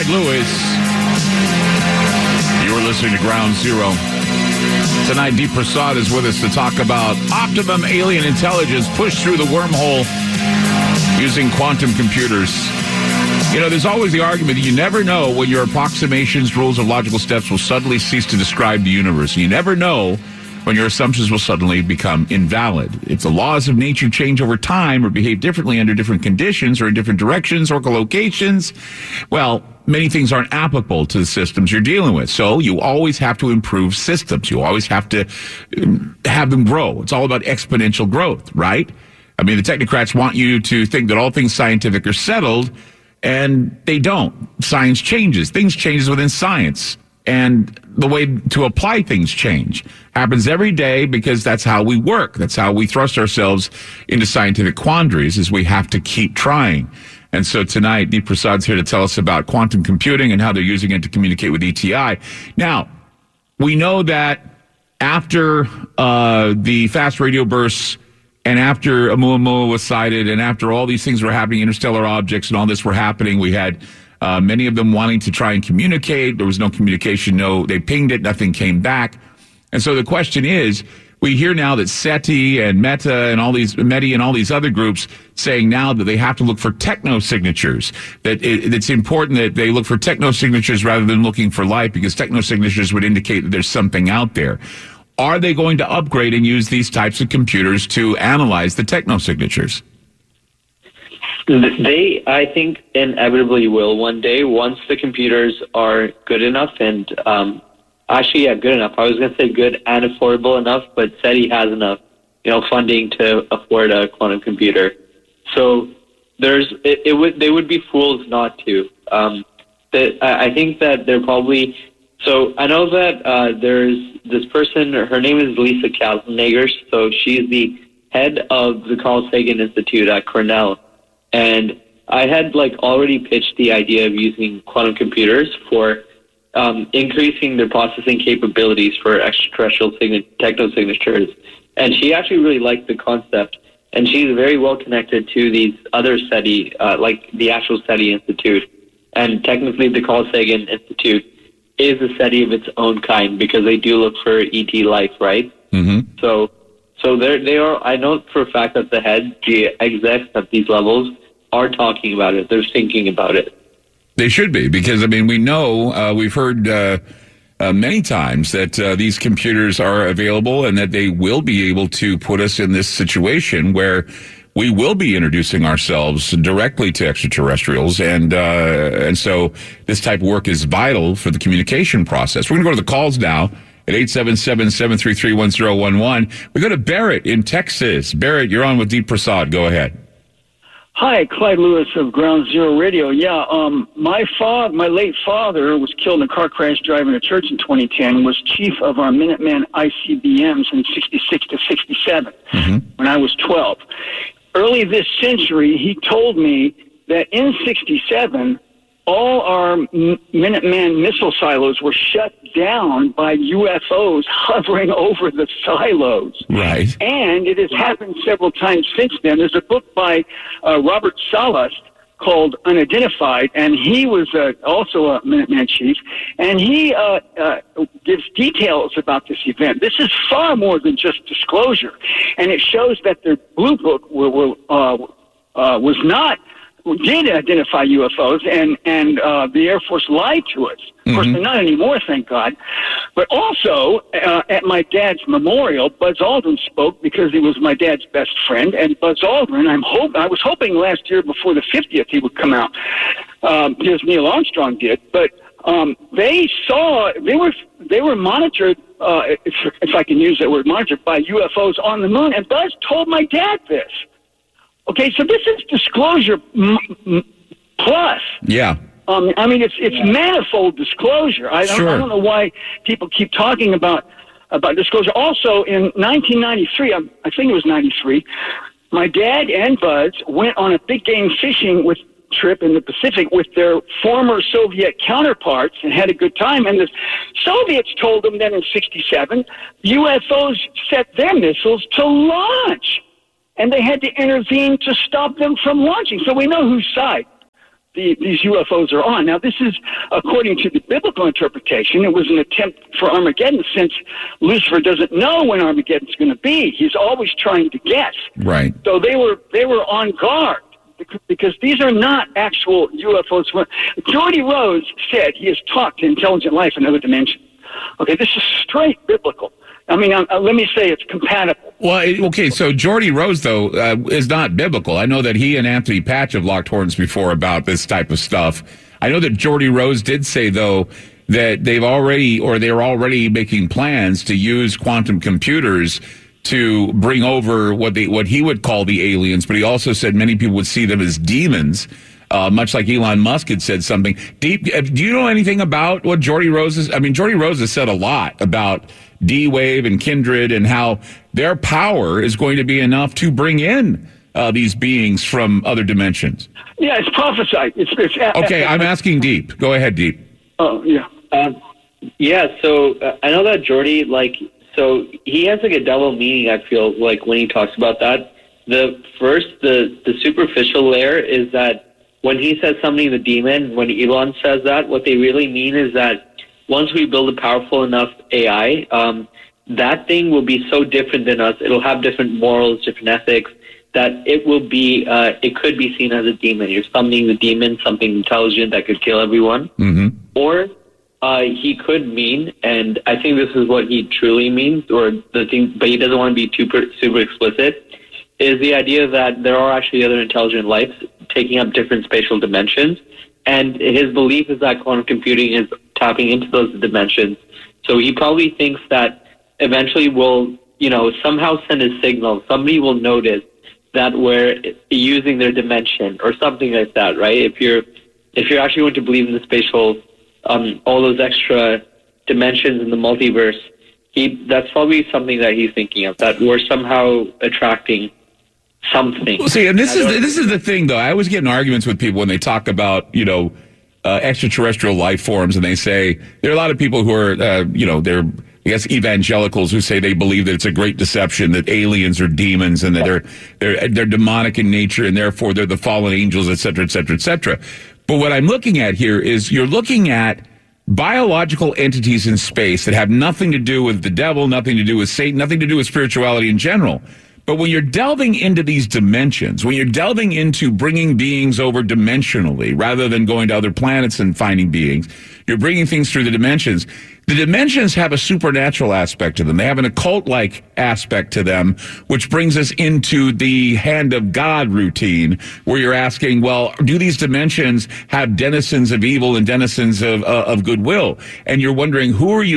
Clyde Lewis. You are listening to Ground Zero. Tonight, Deep Prasad is with us to talk about optimum alien intelligence pushed through the wormhole using quantum computers. You know, there's always the argument that you never know when your approximations, rules, or logical steps will suddenly cease to describe the universe. You never know when your assumptions will suddenly become invalid. If the laws of nature change over time or behave differently under different conditions or in different directions or locations, well, many things aren't applicable to the systems you're dealing with. So you always have to improve systems. You always have to have them grow. It's all about exponential growth, right? I mean, the technocrats want you to think that all things scientific are settled, and they don't. Science changes. Things changes within science. And the way to apply things change. Happens every day because that's how we work. That's how we thrust ourselves into scientific quandaries, is we have to keep trying. And so tonight, Deep Prasad's here to tell us about quantum computing and how they're using it to communicate with ETI. Now, we know that after the fast radio bursts and after Oumuamua was sighted and after all these things were happening, interstellar objects and all this were happening, we had many of them wanting to try and communicate. There was no communication. No, they pinged it. Nothing came back. And so the question is, we hear now that SETI and Meta and all these METI and all these other groups saying now that they have to look for techno-signatures, that it's important that they look for techno-signatures rather than looking for life, because techno-signatures would indicate that there's something out there. Are they going to upgrade and use these types of computers to analyze the techno-signatures? They, I think, inevitably will one day, once the computers are good enough and, good enough. I was going to say good and affordable enough, but SETI has enough, funding to afford a quantum computer. So they would be fools not to. I think that they're probably, so I know that there's this person, her name is Lisa Kaltenegger, so she's the head of the Carl Sagan Institute at Cornell. And I had already pitched the idea of using quantum computers for increasing their processing capabilities for extraterrestrial techno-signatures. And she actually really liked the concept. And she's very well connected to these other SETI, like the actual SETI Institute. And technically the Carl Sagan Institute is a SETI of its own kind because they do look for ET life, right? Mm-hmm. So they are, I know for a fact that the execs at these levels are talking about it. They're thinking about it. They should be, because, we know, we've heard many times that these computers are available and that they will be able to put us in this situation where we will be introducing ourselves directly to extraterrestrials. And so this type of work is vital for the communication process. We're going to go to the calls now at 877-733-1011. We go to Barrett in Texas. Barrett, you're on with Deep Prasad. Go ahead. Hi, Clyde Lewis of Ground Zero Radio. Yeah, my late father was killed in a car crash driving to church in 2010, was chief of our Minuteman ICBMs in 66 to 67 when I was 12. Early this century, he told me that in 67, all our Minuteman missile silos were shut down by UFOs hovering over the silos. Right. And it has happened several times since then. There's a book by Robert Salas called Unidentified, and he was also a Minuteman chief, and he gives details about this event. This is far more than just disclosure, and it shows that their blue book did identify UFOs, and the Air Force lied to us. Of course, they're not anymore, thank God. But also, at my dad's memorial, Buzz Aldrin spoke because he was my dad's best friend. And Buzz Aldrin, I was hoping last year before the 50th he would come out, because Neil Armstrong did. But they were monitored, if I can use that word, monitored by UFOs on the moon. And Buzz told my dad this. Okay, so this is disclosure plus. Yeah. It's manifold disclosure. I don't know why people keep talking about disclosure. Also, in 1993, I think it was 93, my dad and Buzz went on a big game fishing trip in the Pacific with their former Soviet counterparts and had a good time. And the Soviets told them that in 67, UFOs set their missiles to launch. And they had to intervene to stop them from launching. So we know whose side these UFOs are on. Now, this is, according to the biblical interpretation, it was an attempt for Armageddon, since Lucifer doesn't know when Armageddon's going to be. He's always trying to guess. Right. So they were on guard, because these are not actual UFOs. Geordie Rose said he has talked to intelligent life in other dimensions. Okay, this is straight biblical. I mean, let me say it's compatible. Well, okay, so Geordie Rose, though, is not biblical. I know that he and Anthony Patch have locked horns before about this type of stuff. I know that Geordie Rose did say, though, that they're already making plans to use quantum computers to bring over what he would call the aliens, but he also said many people would see them as demons. Much like Elon Musk had said something. Deep, do you know anything about what Geordie Rose is? I mean, Geordie Rose has said a lot about D-Wave and Kindred and how their power is going to be enough to bring in these beings from other dimensions. Yeah, it's prophesied. Okay, I'm asking Deep. Go ahead, Deep. Oh, yeah. So I know that Geordie, so he has a double meaning, I feel like, when he talks about that. The superficial layer is that when he says something, the demon, when Elon says that, what they really mean is that once we build a powerful enough AI, that thing will be so different than us. It'll have different morals, different ethics, that it will be, it could be seen as a demon. You're summoning the demon, something intelligent that could kill everyone. Mm-hmm. Or he could mean, and I think this is what he truly means, or the thing, but he doesn't want to be super explicit, is the idea that there are actually other intelligent lives taking up different spatial dimensions. And his belief is that quantum computing is tapping into those dimensions. So he probably thinks that eventually we'll, somehow send a signal. Somebody will notice that we're using their dimension or something like that, right? If you're actually going to believe in the spatial, all those extra dimensions in the multiverse, that's probably something that he's thinking of, that we're somehow attracting something. Well, see, and this is the thing, though. I always get in arguments with people when they talk about, extraterrestrial life forms, and they say there are a lot of people who are, they're, I guess, evangelicals who say they believe that it's a great deception, that aliens are demons, and that they're demonic in nature, and therefore they're the fallen angels, et cetera, et cetera, et cetera. But what I'm looking at here is you're looking at biological entities in space that have nothing to do with the devil, nothing to do with Satan, nothing to do with spirituality in general. But when you're delving into these dimensions, when you're delving into bringing beings over dimensionally, rather than going to other planets and finding beings, you're bringing things through the dimensions. The dimensions have a supernatural aspect to them. They have an occult-like aspect to them, which brings us into the hand of God routine, where you're asking, well, do these dimensions have denizens of evil and denizens of goodwill? And you're wondering,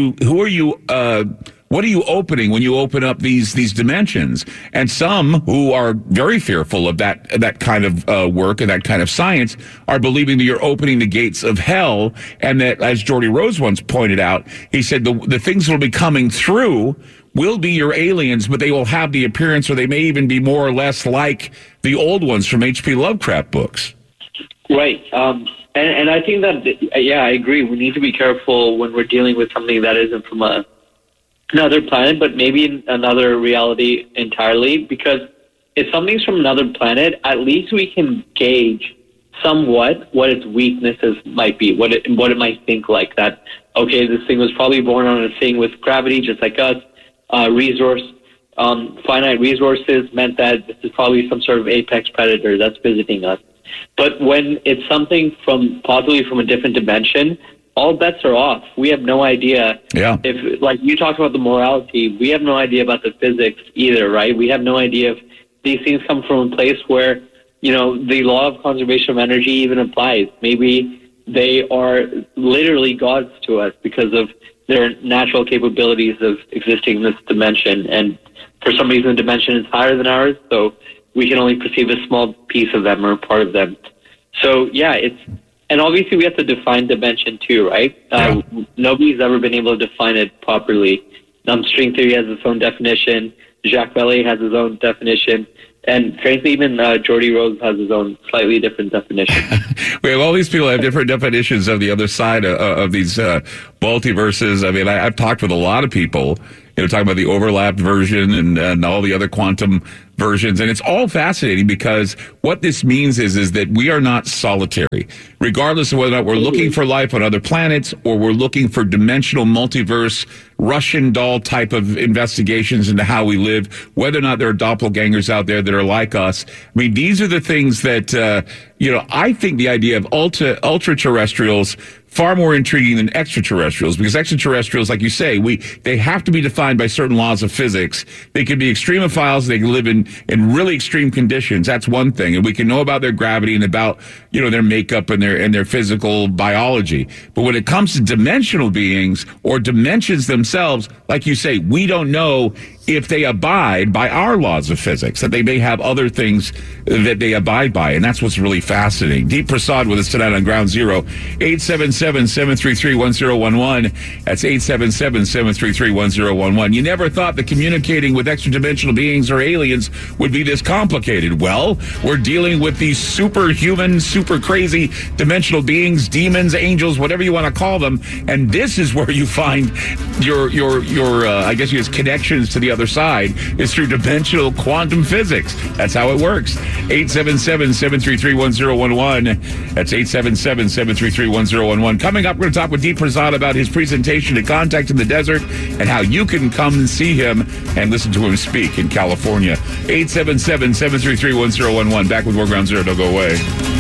what are you opening when you open up these dimensions? And some who are very fearful of that kind of work and that kind of science are believing that you're opening the gates of hell, and that, as Geordie Rose once pointed out, he said the things that will be coming through will be your aliens, but they will have the appearance, or they may even be more or less like the old ones from H.P. Lovecraft books. Right. And I think that, I agree. We need to be careful when we're dealing with something that isn't from another planet, but maybe another reality entirely, because if something's from another planet, at least we can gauge somewhat what its weaknesses might be, what it might think like that. Okay, this thing was probably born on a thing with gravity, just like us. Finite resources meant that this is probably some sort of apex predator that's visiting us. But when it's something possibly from a different dimension, all bets are off. We have no idea. Yeah. If, like you talked about the morality, we have no idea about the physics either, right? We have no idea if these things come from a place where, the law of conservation of energy even applies. Maybe they are literally gods to us because of their natural capabilities of existing in this dimension. And for some reason, the dimension is higher than ours, so we can only perceive a small piece of them or part of them. So, and obviously we have to define dimension too, right? Nobody's ever been able to define it properly. String theory has its own definition. Jacques Vallée has his own definition. And frankly, even Geordie Rose has his own slightly different definition. We have all these people have different definitions of the other side of these multiverses. I mean, I've talked with a lot of people, talking about the overlapped version and all the other quantum versions. And it's all fascinating because what this means is that we are not solitary, regardless of whether or not we're looking for life on other planets or we're looking for dimensional multiverse, Russian doll type of investigations into how we live, whether or not there are doppelgangers out there that are like us. I mean, these are the things that, I think the idea of ultra-terrestrials far more intriguing than extraterrestrials, because extraterrestrials, like you say, they have to be defined by certain laws of physics. They can be extremophiles. They can live in really extreme conditions. That's one thing. And we can know about their gravity and about, their makeup and their physical biology. But when it comes to dimensional beings or dimensions themselves, like you say, we don't know if they abide by our laws of physics, that they may have other things that they abide by. And that's what's really fascinating. Deep Prasad with us tonight on Ground Zero, 877-733-1011. That's 877-733-1011. You never thought that communicating with extra-dimensional beings or aliens would be this complicated. Well, we're dealing with these superhuman, super crazy dimensional beings, demons, angels, whatever you want to call them. And this is where you find your I guess, your connections to the other side is through dimensional quantum physics. That's how it works. 877-733-1011. That's 877-733-1011. Coming up, we're going to talk with Deep Prasad about his presentation at Contact in the Desert and how you can come and see him and listen to him speak in California. 877-733-1011. Back with more Ground Zero. Don't go away.